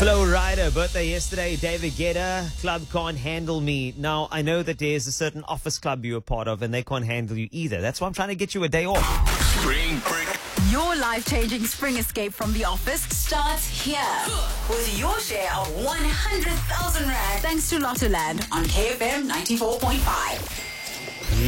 Flo Rida, birthday yesterday. David Guetta, club can't handle me. Now, I know that there's a certain office club you're a part of and they can't handle you either. That's why I'm trying to get you a day off. Spring break. Your life-changing spring escape from the office starts here with your share of 100,000 Rand thanks to Lottoland on KFM 94.5.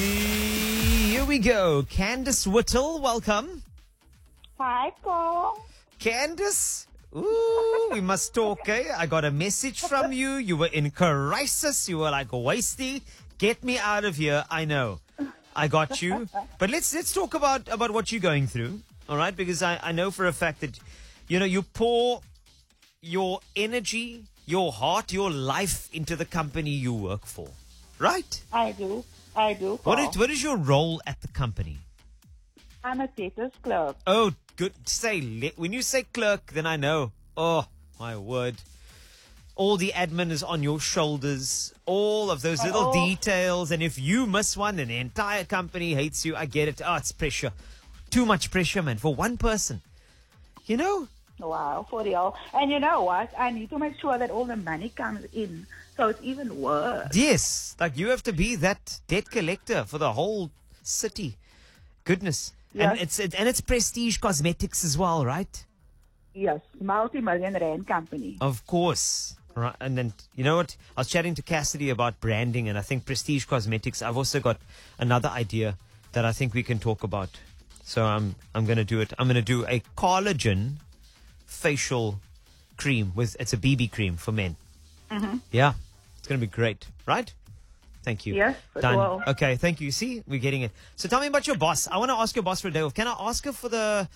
Here we go. Candice Whittle, welcome. Hi, Cole. Candice, ooh, we must talk, eh? I got a message from you. You were in crisis. You were like, wasty. Get me out of here. I know. I got you. But let's talk about what you're going through, all right? Because I know for a fact that, you know, you pour your energy, your heart, your life into the company you work for, right? I do. Cole. What is your role at the company? I'm a theater's clerk. Oh, good. When you say clerk, then I know. Oh, my word. All the admin is on your shoulders. All of those little details. And if you miss one, then the entire company hates you. I get it. Oh, it's pressure. Too much pressure, man, for one person. You know? Wow, for real. And you know what? I need to make sure that all the money comes in. So it's even worse. Yes. Like you have to be that debt collector for the whole city. Goodness. Yes. And it's Prestige Cosmetics as well, right? Yes, multi-million rand company. Of course. Right. And then, you know what? I was chatting to Cassidy about branding, and I think Prestige Cosmetics, I've also got another idea that I think we can talk about. So I'm going to do it. I'm going to do a collagen facial cream it's a BB cream for men. Mm-hmm. Yeah. It's going to be great, right? Thank you. Yes, it Done. will. Okay, thank you. See, we're getting it. So tell me about your boss. I want to ask your boss for a day off. Can I ask her for the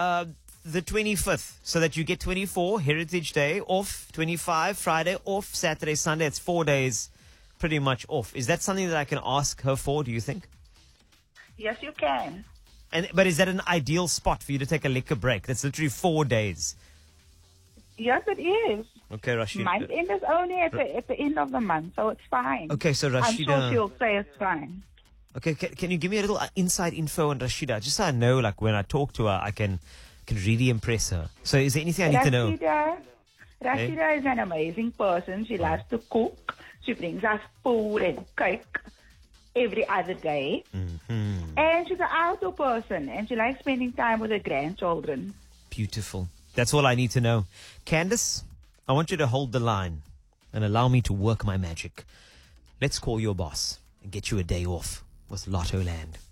25th so that you get 24, Heritage Day, off, 25, Friday, off, Saturday, Sunday. It's 4 days pretty much off. Is that something that I can ask her for, do you think? Yes, you can. But is that an ideal spot for you to take a liquor break? That's literally 4 days. Yes, it is. Okay, Rashida. Month end is only at the end of the month, so it's fine. Okay, so I'm Rashida. sure she'll say it's fine. Okay, can you give me a little inside info on Rashida? Just so I know, like, when I talk to her, I can really impress her. So is there anything I need to know? Rashida is an amazing person. She loves to cook. She brings us food and cake every other day. Mm-hmm. And she's an outdoor person, and she likes spending time with her grandchildren. Beautiful. That's all I need to know. Candice, I want you to hold the line and allow me to work my magic. Let's call your boss and get you a day off with Lottoland.